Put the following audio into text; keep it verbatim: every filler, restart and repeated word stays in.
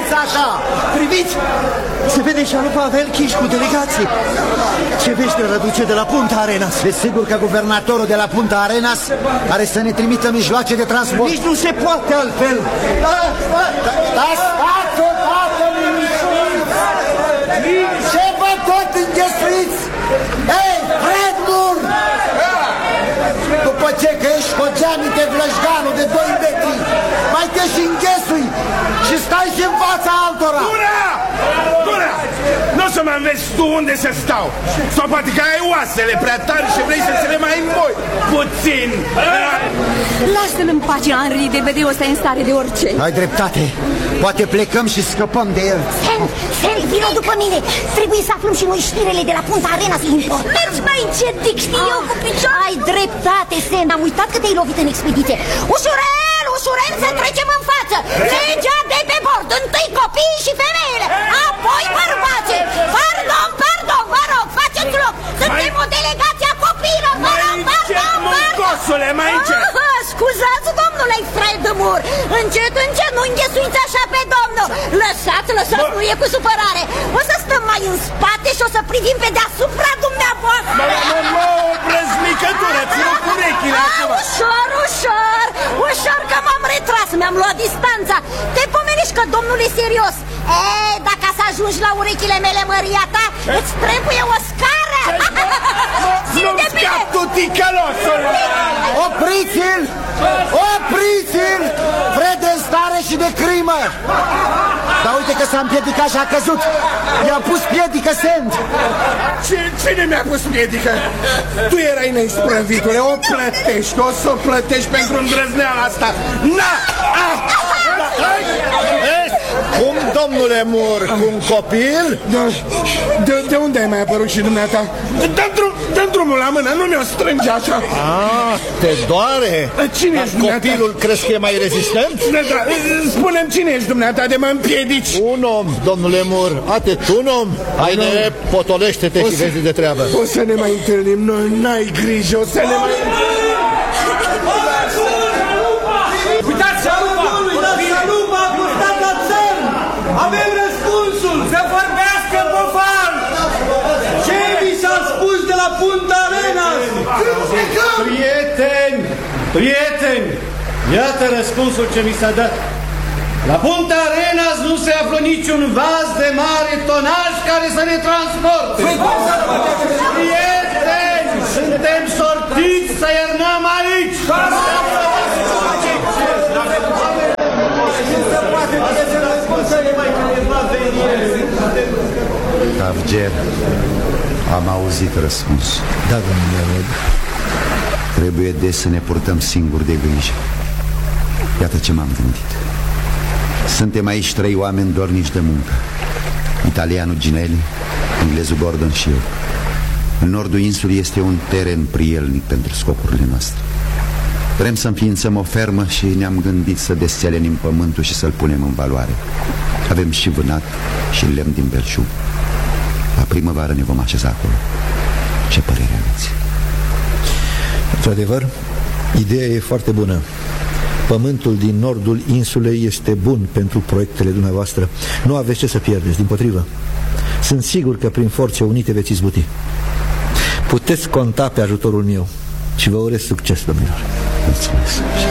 așa! Priviți! Se vede Șalupa Velchiș cu delegații. Ce vești răduce de la Punta Arenas? Desigur că guvernatorul de la Punta Arenas are să ne trimită mijloace de transport. Nici nu se poate altfel. Da, da, da, da, stați odată, liniștiți! Ce vă tot înghesuiți? Ei, Fredmur! După ce că ești cu geamite vlășganul de doi metri, mai te și înghesui și stai și în fața altora. Dura! Dura! Nu o să mă înveți tu unde să stau. Sau poate că ai oasele prea tari și vrei să ți le mai îmboi puțin. Lasă-l în pace, Henri, de vedeu ăsta e în stare de orice. Ai dreptate. Poate plecăm și scăpăm de el. Sen, Sen, vină după mine. Trebuie să aflăm și noi știrele de la Punta Arenas. Mergi mai încet, Dick, știi eu cu picior. Ai dreptate, Sen. Am uitat că te-ai lovit în expediție. Ușurel, ușurel să trecem în față. Legea de pe bord. Întâi copiii și femeile, apoi bărbații. Pardon, pardon, vă rog, faceți loc. Suntem o delegație a copiilor. Vă rog, pardon, pardon. Mai încet. Scuzați, domnule Fredmur. Încet, încet, nu înghesuiți așa pe domnul. Lăsați, lăsați, nu e cu supărare. O să stăm mai în spate și o să privim pe deasupra dumneavoastră. Mă, mă, mă, o brăznicătură, țină cu urechile acum. Ușor, ușor, ușor că m-am retras, mi-am luat distanța. Te pomenești că domnul e serios. Ei, dacă să ajungi la urechile mele, măria ta, îți trebuie o scară. Nu-mi scap tu, ticălosul. Opriți-l! Opriți-l! Fred în stare și de crimă. Dar uite că s-a împiedicat și a căzut. I-a pus piedică, Sent. Cine mi-a pus piedică? Tu erai neisprăvitule. O plătești, o să o plătești pentru îndrăzneala asta. Na! Ah! Cum, domnule Mur, cu un copil? De, de, de unde ai mai apărut și dumneata? Dă-mi drum, dă drumul la mână, nu mi-o strânge așa. Ah, te doare? Cine ești dumneata? Copilul crezi că e mai rezistent? Da, da, spune-mi cine ești dumneata de mă împiedici. Un om, domnule Mur, atât un om. Haide, potolește-te și vezi de treabă. O să ne mai întâlnim, noi n-ai grijă, o să ne mai... Uitați, Șalupa! Uitați, Șalupa a costat la țărm! Avem răspunsul! Să vorbească Bofan! Ce vi s-a spus de la Punta Arenas? Prieteni! Prieteni! Iată răspunsul ce mi s-a dat. La Punta Arenas nu se află niciun vas de mare tonaj care să ne transporte. Prieteni! Suntem sortiți să iernăm aici! Avger, am auzit răspunsul. Da, domnule Rod. Trebuie des să ne purtăm singuri de grijă. Iată ce m-am gândit. Suntem aici trei oameni dornici de muncă. Italianul Ginelli, englezul Gordon și eu. În nordul insulei este un teren prielnic pentru scopurile noastre. Vrem să înființăm o fermă și ne-am gândit să desțelenim pământul și să-l punem în valoare. Avem și vânat și lemn din belșug. La primăvară ne vom așeza acolo. Ce părere aveți? Într-adevăr, ideea e foarte bună. Pământul din nordul insulei este bun pentru proiectele dumneavoastră. Nu aveți ce să pierdeți, dimpotrivă. Sunt sigur că prin forțe unite veți izbuti. Puteți conta pe ajutorul meu și vă urez succes, domnilor. Mulțumesc.